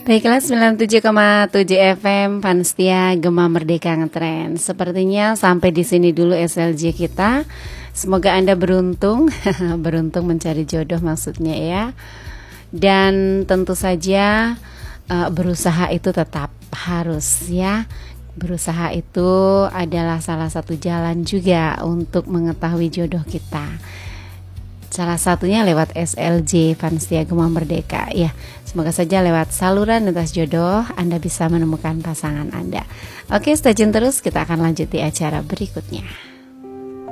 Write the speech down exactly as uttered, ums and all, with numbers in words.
Baiklah, sembilan puluh tujuh koma tujuh F M Panstia Gema Merdeka Ngetren. Sepertinya sampai di sini dulu S L J kita. Semoga Anda beruntung, beruntung mencari jodoh maksudnya ya. Dan tentu saja uh, berusaha itu tetap harus ya. Berusaha itu adalah salah satu jalan juga untuk mengetahui jodoh kita. Salah satunya lewat S L J Panstia Gema Merdeka ya. Semoga saja lewat saluran lintas jodoh Anda bisa menemukan pasangan Anda. Oke, stay tune terus, kita akan lanjut di acara berikutnya.